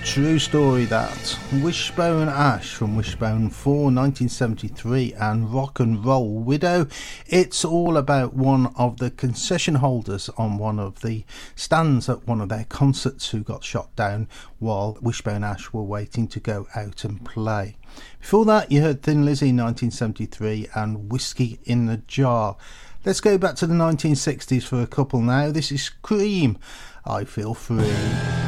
True story, that. Wishbone Ash from Wishbone 4, 1973, and Rock and Roll Widow. It's all about one of the concession holders on one of the stands at one of their concerts who got shot down while Wishbone Ash were waiting to go out and play. Before that, you heard Thin Lizzy 1973 and Whiskey in the Jar. Let's go back to the 1960s for a couple now. This is Cream, I Feel Free.